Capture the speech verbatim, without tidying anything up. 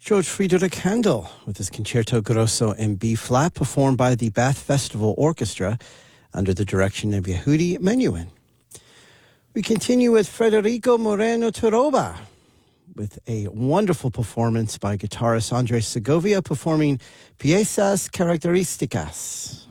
George Friedrich Handel with his Concerto Grosso in B-flat, performed by the Bath Festival Orchestra under the direction of Yehudi Menuhin. We continue with Federico Moreno Toroba with a wonderful performance by guitarist Andres Segovia performing Piezas Características.